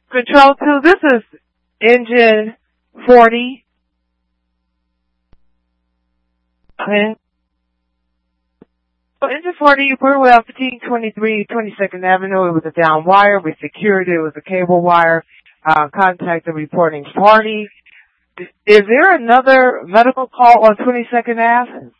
Control 2, this is engine 40. Okay. So engine 40, you put away off 1523 22nd Avenue. It was a down wire. We secured it. It was a cable wire. Contact the reporting party. Is there another medical call on 22nd Ave?